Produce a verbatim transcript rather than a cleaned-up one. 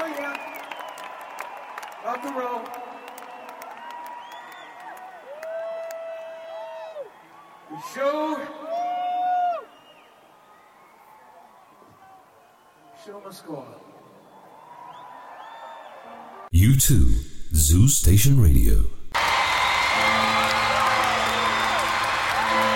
Oh, yeah. Rock and roll. The show. Show must go on. You too, Zoo Station Radio.